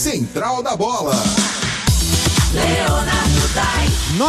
Central da Bola. Leonardo Dai.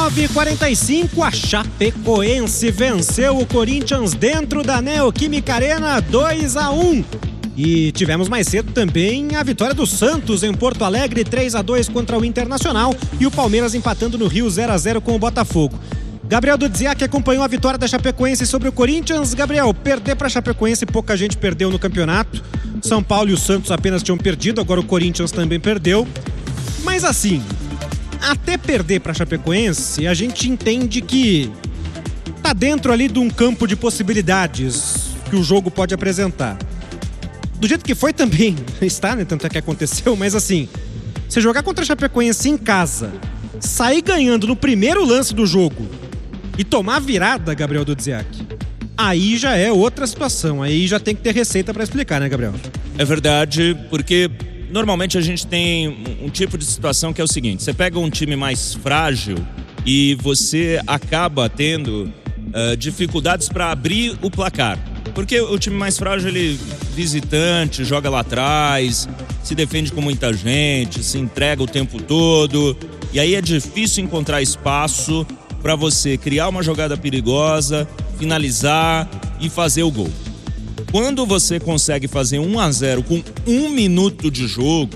9h45, a Chapecoense venceu o Corinthians dentro da Neoquímica Arena 2-1. E tivemos mais cedo também a vitória do Santos em Porto Alegre 3-2 contra o Internacional e o Palmeiras empatando no Rio 0-0 com o Botafogo. Gabriel Dudziak acompanhou a vitória da Chapecoense sobre o Corinthians. Gabriel, perder para a Chapecoense, pouca gente perdeu no campeonato. São Paulo e o Santos apenas tinham perdido, agora o Corinthians também perdeu. Mas assim, até perder para a Chapecoense, a gente entende que tá dentro ali de um campo de possibilidades que o jogo pode apresentar. Do jeito que foi também está, né? Tanto é que aconteceu, mas assim, você jogar contra a Chapecoense em casa, sair ganhando no primeiro lance do jogo e tomar virada, Gabriel Dudziak, aí já é outra situação, aí já tem que ter receita para explicar, né, Gabriel? É verdade, porque normalmente a gente tem um tipo de situação que é o seguinte: você pega um time mais frágil e você acaba tendo dificuldades para abrir o placar. Porque o time mais frágil, ele visitante, joga lá atrás, se defende com muita gente, se entrega o tempo todo. E aí é difícil encontrar espaço para você criar uma jogada perigosa, finalizar e fazer o gol. Quando você consegue fazer 1-0 com 1 minuto de jogo,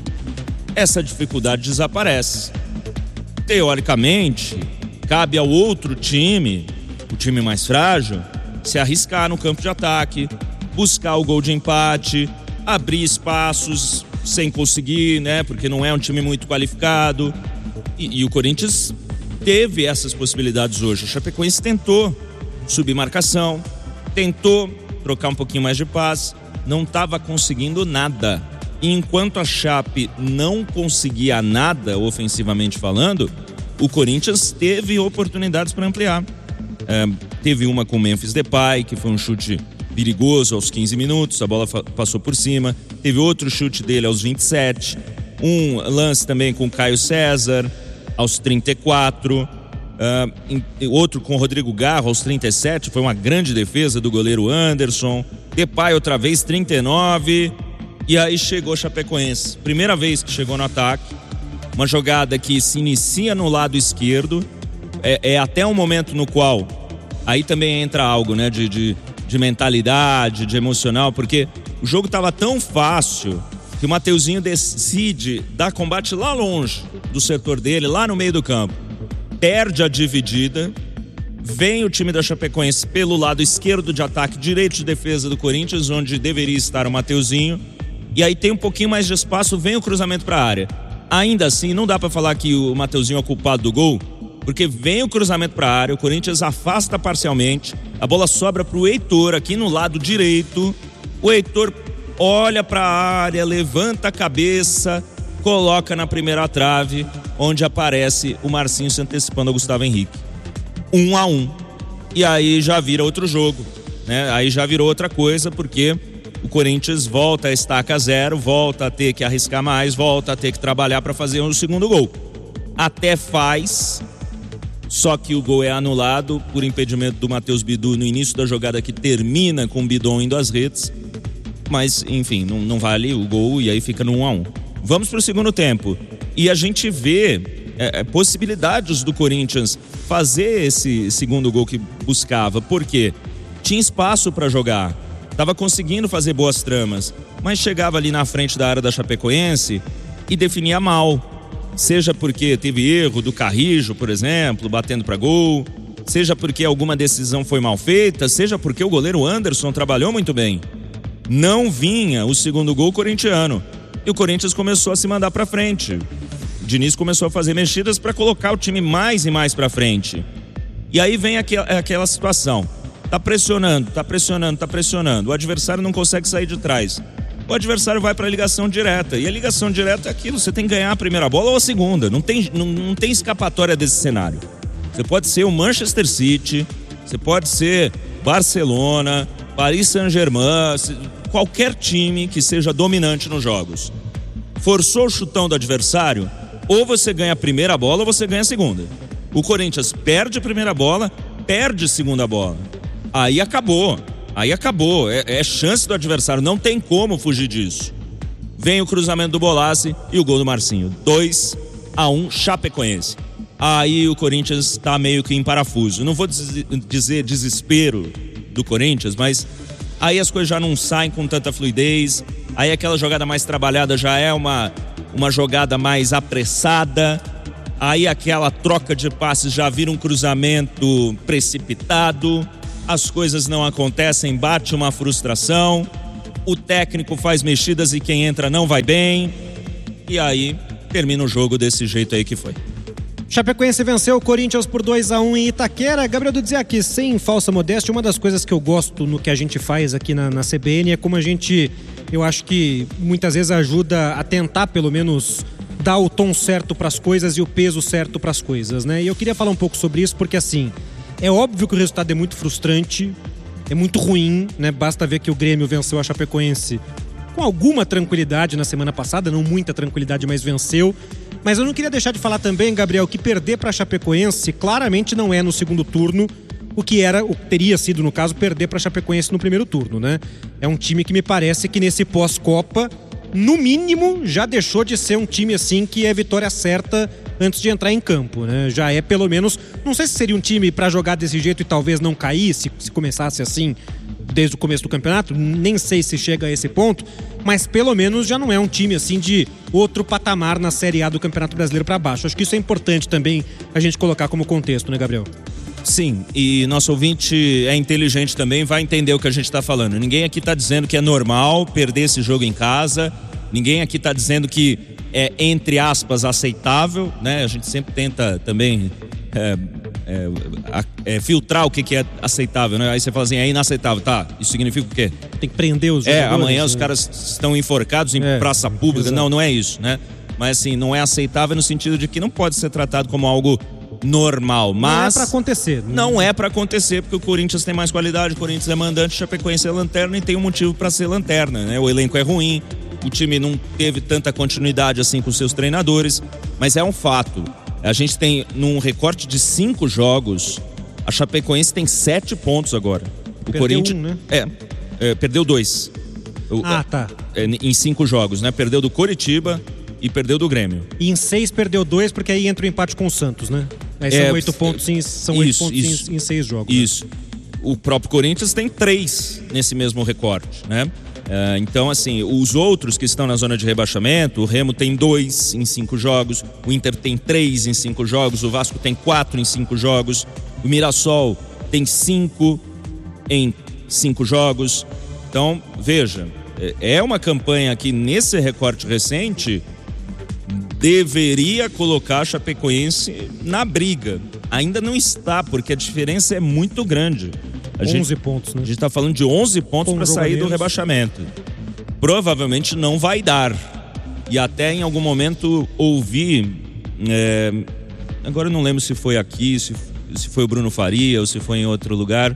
essa dificuldade desaparece. Teoricamente, cabe ao outro time, o time mais frágil, se arriscar no campo de ataque, buscar o gol de empate, abrir espaços sem conseguir, né? Porque não é um time muito qualificado. E o Corinthians teve essas possibilidades hoje. A Chapecoense tentou subir marcação, tentou trocar um pouquinho mais de passe, não estava conseguindo nada. E enquanto a Chape não conseguia nada, ofensivamente falando, o Corinthians teve oportunidades para ampliar. Teve uma com o Memphis Depay, que foi um chute perigoso aos 15 minutos, a bola passou por cima. Teve outro chute dele aos 27. Um lance também com o Caio César aos 34. Outro com o Rodrigo Garro aos 37. Foi uma grande defesa do goleiro Anderson. Depay outra vez, 39. E aí chegou a Chapecoense. Primeira vez que chegou no ataque. Uma jogada que se inicia no lado esquerdo. É até um momento no qual aí também entra algo, né, de mentalidade, de emocional, porque o jogo estava tão fácil que o Mateuzinho decide dar combate lá longe do setor dele, lá no meio do campo. Perde a dividida, vem o time da Chapecoense pelo lado esquerdo de ataque, direito de defesa do Corinthians, onde deveria estar o Mateuzinho, e aí tem um pouquinho mais de espaço, vem o cruzamento para a área. Ainda assim, não dá para falar que o Mateuzinho é o culpado do gol, porque vem o cruzamento para a área, o Corinthians afasta parcialmente, a bola sobra para o Heitor aqui no lado direito, o Heitor olha para a área, levanta a cabeça, coloca na primeira trave, onde aparece o Marcinho se antecipando ao Gustavo Henrique. 1-1. E aí já vira outro jogo, né? Aí já virou outra coisa, porque o Corinthians volta a estaca zero, volta a ter que arriscar mais, volta a ter que trabalhar para fazer o segundo gol. Até faz, só que o gol é anulado por impedimento do Matheus Bidu no início da jogada, que termina com o Bidon indo às redes. Mas, enfim, não vale o gol e aí fica no 1-1. Vamos para o segundo tempo. E a gente vê possibilidades do Corinthians fazer esse segundo gol que buscava. Por quê? Tinha espaço para jogar, estava conseguindo fazer boas tramas, mas chegava ali na frente da área da Chapecoense e definia mal. Seja porque teve erro do Carrijo, por exemplo, batendo para gol, seja porque alguma decisão foi mal feita, seja porque o goleiro Anderson trabalhou muito bem. Não vinha o segundo gol corintiano e o Corinthians começou a se mandar para frente. O Diniz começou a fazer mexidas para colocar o time mais e mais para frente. E aí vem aquela situação. Tá pressionando. O adversário não consegue sair de trás. O adversário vai para a ligação direta. E a ligação direta é aquilo, você tem que ganhar a primeira bola ou a segunda. Não tem escapatória desse cenário. Você pode ser o Manchester City, você pode ser Barcelona, Paris Saint-Germain, qualquer time que seja dominante nos jogos. Forçou o chutão do adversário, ou você ganha a primeira bola ou você ganha a segunda. O Corinthians perde a primeira bola, perde a segunda bola. Aí acabou. É chance do adversário, não tem como fugir disso. vem o cruzamento do Bolassi e o gol do Marcinho. 2-1 Chapecoense. Aí o Corinthians está meio que em parafuso. Não vou dizer desespero do Corinthians, mas aí as coisas já não saem com tanta fluidez. Aí aquela jogada mais trabalhada já é uma jogada mais apressada. Aí aquela troca de passes já vira um cruzamento precipitado. As coisas não acontecem, bate uma frustração. O técnico faz mexidas e quem entra não vai bem. E aí termina o jogo desse jeito aí que foi. Chapecoense venceu o Corinthians por 2-1 em Itaquera. Gabriel Dudziak, sem falsa modéstia, uma das coisas que eu gosto no que a gente faz aqui na CBN é como a gente, eu acho que muitas vezes ajuda a tentar pelo menos dar o tom certo para as coisas e o peso certo para as coisas, né? E eu queria falar um pouco sobre isso porque, assim, é óbvio que o resultado é muito frustrante, é muito ruim, né? Basta ver que o Grêmio venceu a Chapecoense com alguma tranquilidade na semana passada, não muita tranquilidade, mas venceu. Mas eu não queria deixar de falar também, Gabriel, que perder para a Chapecoense claramente não é no segundo turno o que teria sido, no caso, perder para a Chapecoense no primeiro turno, né? É um time que me parece que nesse pós-Copa, no mínimo, já deixou de ser um time assim que é vitória certa antes de entrar em campo, né? Já é pelo menos, não sei se seria um time para jogar desse jeito e talvez não cair se começasse assim desde o começo do campeonato, nem sei se chega a esse ponto, mas pelo menos já não é um time assim de outro patamar na Série A do Campeonato Brasileiro para baixo. Acho que isso é importante também a gente colocar como contexto, né, Gabriel? Sim, e nosso ouvinte é inteligente também, vai entender o que a gente está falando. Ninguém aqui está dizendo que é normal perder esse jogo em casa, ninguém aqui está dizendo que é, entre aspas, aceitável, né? A gente sempre tenta também filtrar o que é aceitável, né? Aí você fala assim, é inaceitável, tá? Isso significa o quê? Tem que prender os jogadores. Amanhã os caras estão enforcados em praça pública. Exato. Não é isso, né? Mas assim, não é aceitável no sentido de que não pode ser tratado como algo normal, mas... Não é pra acontecer. Não é pra acontecer, porque o Corinthians tem mais qualidade, o Corinthians é mandante, o Chapecoense é lanterna e tem um motivo pra ser lanterna, né? O elenco é ruim, o time não teve tanta continuidade assim com seus treinadores, mas é um fato. A gente tem, num recorte de 5 jogos, a Chapecoense tem 7 pontos agora. O Perdeu Corinthians... um, né? Perdeu 2. Tá. Em 5 jogos, né? Perdeu do Coritiba e perdeu do Grêmio. E em 6 perdeu 2, porque aí entra o empate com o Santos, né? Aí são 8 pontos, em 6 jogos. Isso. Né? O próprio Corinthians tem 3 nesse mesmo recorte, né? Então, assim, os outros que estão na zona de rebaixamento, o Remo tem 2 em 5 jogos, o Inter tem 3 em 5 jogos, o Vasco tem 4 em 5 jogos, o Mirassol tem 5 em 5 jogos. Então, veja, é uma campanha que nesse recorte recente deveria colocar a Chapecoense na briga. Ainda não está, porque a diferença é muito grande. 11 pontos, né? A gente está falando de 11 pontos para sair do rebaixamento. Provavelmente não vai dar. E até em algum momento ouvi, agora eu não lembro se foi aqui, se foi o Bruno Faria ou se foi em outro lugar,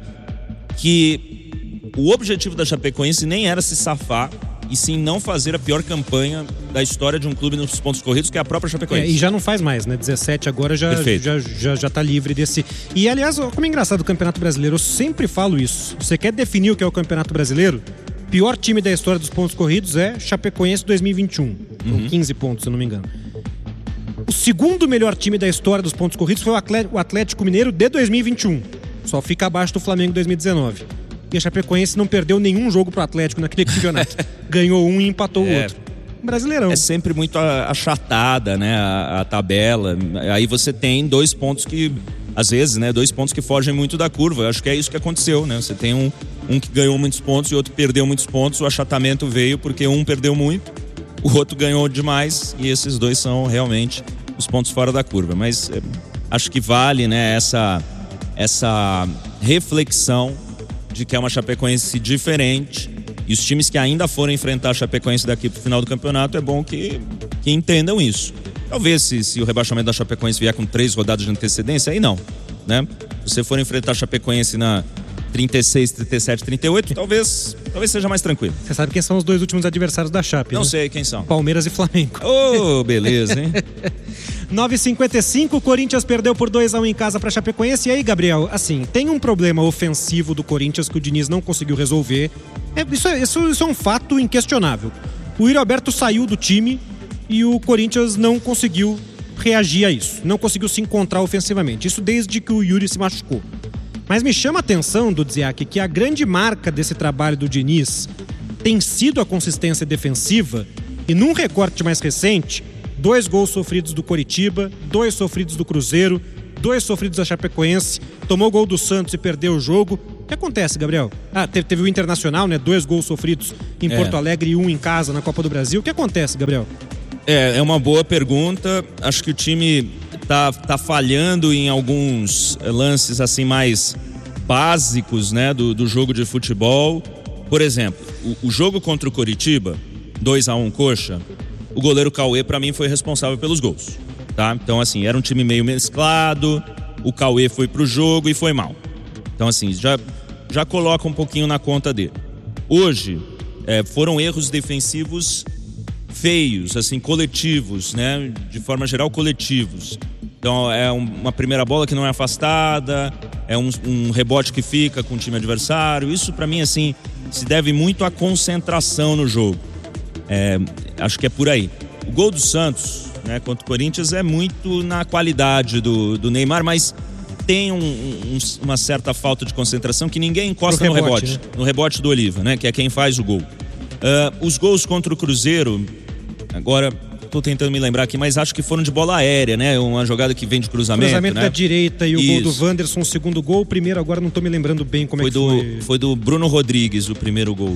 que o objetivo da Chapecoense nem era se safar, e sim não fazer a pior campanha da história de um clube nos pontos corridos, que é a própria Chapecoense. E já não faz mais, né? 17 agora já tá livre desse... E, aliás, como é engraçado o Campeonato Brasileiro, eu sempre falo isso. Você quer definir o que é o Campeonato Brasileiro? Pior time da história dos pontos corridos é Chapecoense 2021. Com 15 pontos, se eu não me engano. O segundo melhor time da história dos pontos corridos foi o Atlético Mineiro de 2021. Só fica abaixo do Flamengo 2019. E a Chapecoense não perdeu nenhum jogo pro Atlético naquele campeonato. Ganhou um e empatou o outro. Brasileirão. É sempre muito achatada, né, a tabela. Aí você tem 2 pontos que, às vezes, né, 2 pontos que fogem muito da curva. Eu acho que é isso que aconteceu, né? Você tem um que ganhou muitos pontos e outro que perdeu muitos pontos. O achatamento veio porque um perdeu muito, o outro ganhou demais, e esses 2 são realmente os pontos fora da curva. Mas acho que vale, né, essa reflexão de que é uma Chapecoense diferente, e os times que ainda forem enfrentar a Chapecoense daqui pro final do campeonato, é bom que entendam isso. Talvez se o rebaixamento da Chapecoense vier com 3 rodadas de antecedência, aí não, né? Se você for enfrentar a Chapecoense na 36, 37, 38, talvez seja mais tranquilo. Você sabe quem são os 2 últimos adversários da Chape, Não né? sei quem são. Palmeiras e Flamengo. Oh, beleza, hein? 9h55, o Corinthians perdeu por 2-1 em casa para Chapecoense. E aí, Gabriel, assim, tem um problema ofensivo do Corinthians que o Diniz não conseguiu resolver. Isso é um fato inquestionável. O Yuri Alberto saiu do time e o Corinthians não conseguiu reagir a isso, não conseguiu se encontrar ofensivamente, isso desde que o Yuri se machucou. Mas me chama a atenção, Dudziak, que a grande marca desse trabalho do Diniz tem sido a consistência defensiva, e num recorte mais recente, 2 gols sofridos do Coritiba, 2 sofridos do Cruzeiro, 2 sofridos da Chapecoense, tomou o gol do Santos e perdeu o jogo. O que acontece, Gabriel? Teve o Internacional, né? 2 gols sofridos em Porto Alegre e 1 em casa na Copa do Brasil. O que acontece, Gabriel? É uma boa pergunta. Acho que o time tá falhando em alguns lances assim mais básicos, né, do jogo de futebol. Por exemplo, o jogo contra o Coritiba, 2-1 Coxa, o goleiro Cauê, para mim, foi responsável pelos gols, tá? Então, assim, era um time meio mesclado, o Cauê foi pro jogo e foi mal. Então, assim, já coloca um pouquinho na conta dele. Hoje, foram erros defensivos feios, assim, coletivos, né? De forma geral, coletivos. Então, é uma primeira bola que não é afastada, é um rebote que fica com o time adversário. Isso, para mim, assim, se deve muito à concentração no jogo. Acho que é por aí. O gol do Santos, né, contra o Corinthians, é muito na qualidade do Neymar, mas tem uma certa falta de concentração que ninguém encosta no rebote, né? No rebote do Oliva, né, que é quem faz o gol. Os gols contra o Cruzeiro, agora estou tentando me lembrar aqui, mas acho que foram de bola aérea, né? Uma jogada que vem de cruzamento. Cruzamento, né? Da direita e o Isso. Gol do Wanderson, o segundo gol. O primeiro agora não estou me lembrando bem como foi. Foi do Bruno Rodrigues, o primeiro gol.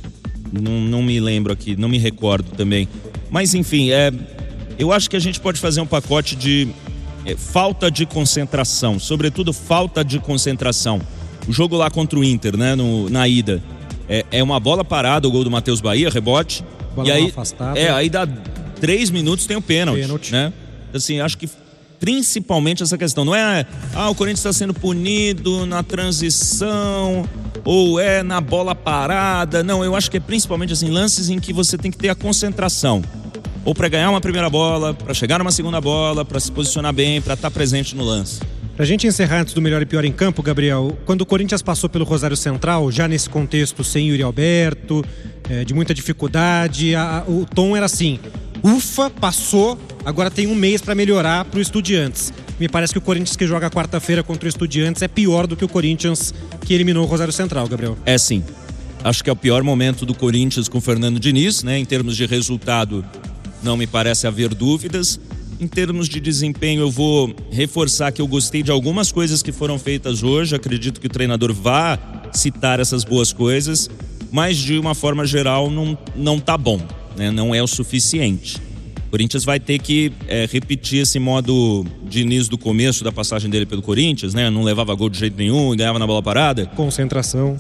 Não me lembro aqui, não me recordo também. Mas enfim, eu acho que a gente pode fazer um pacote de falta de concentração, sobretudo falta de concentração. O jogo lá contra o Inter, né, na ida, é uma bola parada, o gol do Matheus Bahia, rebote. Bola e aí, afastada. Aí dá 3 minutos, tem o pênalti. Né? Assim, acho que principalmente essa questão, não é o Corinthians está sendo punido na transição ou na bola parada. Não, eu acho que é principalmente assim, lances em que você tem que ter a concentração, ou para ganhar uma primeira bola, para chegar numa segunda bola, para se posicionar bem, para estar presente no lance. Pra gente encerrar antes do melhor e pior em campo, Gabriel, quando o Corinthians passou pelo Rosário Central, já nesse contexto sem Yuri Alberto, de muita dificuldade, o tom era assim: ufa, passou, agora tem um mês para melhorar pro Estudiantes. Me parece que o Corinthians que joga quarta-feira contra o Estudiantes é pior do que o Corinthians que eliminou o Rosário Central, Gabriel. Sim. Acho que é o pior momento do Corinthians com o Fernando Diniz, né? Em termos de resultado, não me parece haver dúvidas. Em termos de desempenho, eu vou reforçar que eu gostei de algumas coisas que foram feitas hoje. Acredito que o treinador vá citar essas boas coisas, mas de uma forma geral não tá bom, né? Não é o suficiente. O Corinthians vai ter que repetir esse modo Diniz do começo da passagem dele pelo Corinthians, né? Não levava gol de jeito nenhum e ganhava na bola parada. Concentração.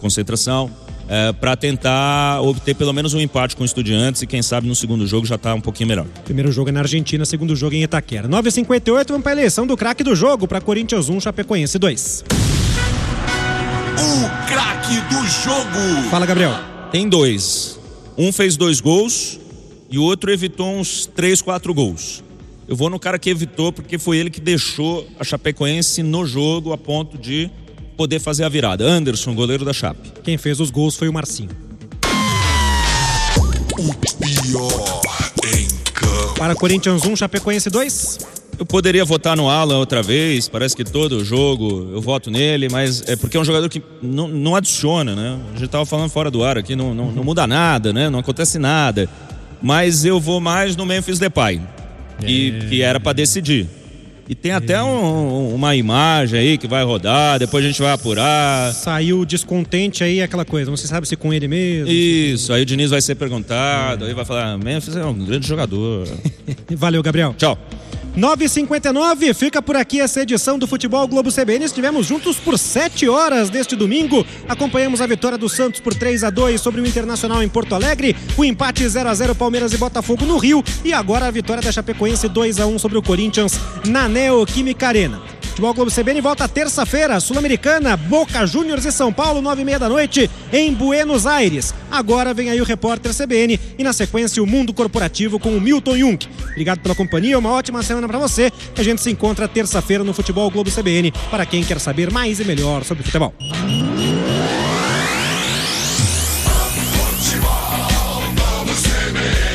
Para tentar obter pelo menos um empate com o Estudiantes e quem sabe no segundo jogo já está um pouquinho melhor. Primeiro jogo é na Argentina, segundo jogo em Itaquera. 9h58, vamos para a eleição do craque do jogo, para Corinthians 1, Chapecoense 2. O craque do jogo. Fala, Gabriel. Tem 2. Um fez 2 gols e o outro evitou uns 3, 4 gols. Eu vou no cara que evitou porque foi ele que deixou a Chapecoense no jogo a ponto de poder fazer a virada. Anderson, goleiro da Chape. Quem fez os gols foi o Marcinho. O pior em campo. Para Corinthians 1, Chapecoense 2. Eu poderia votar no Alan outra vez, parece que todo jogo eu voto nele, mas é porque é um jogador que não adiciona, né? A gente tava falando fora do ar aqui, não muda nada, né? Não acontece nada. Mas eu vou mais no Memphis Depay, que era para decidir. E tem até uma imagem aí que vai rodar, depois a gente vai apurar. Saiu descontente aí, aquela coisa, não se sabe se com ele mesmo. Isso, aí o Diniz vai ser perguntado, aí vai falar, Memphis é um grande jogador. Valeu, Gabriel. Tchau. 9h59, fica por aqui essa edição do Futebol Globo CBN. Estivemos juntos por 7 horas deste domingo. Acompanhamos a vitória do Santos por 3-2 sobre o Internacional em Porto Alegre, o empate 0-0 Palmeiras e Botafogo no Rio e agora a vitória da Chapecoense 2-1 sobre o Corinthians na Neoquímica Arena. Futebol Globo CBN volta terça-feira, Sul-Americana, Boca Juniors e São Paulo, 9h30 da noite, em Buenos Aires. Agora vem aí o Repórter CBN e na sequência o Mundo Corporativo com o Milton Jung. Obrigado pela companhia, uma ótima semana pra você. A gente se encontra terça-feira no Futebol Globo CBN para quem quer saber mais e melhor sobre futebol. Futebol Globo CBN.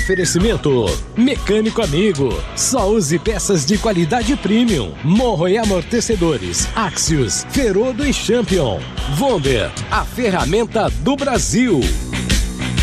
Oferecimento Mecânico Amigo. Só use peças de qualidade premium. Morro e amortecedores. Axios, Ferodo e Champion. Vonder, a ferramenta do Brasil.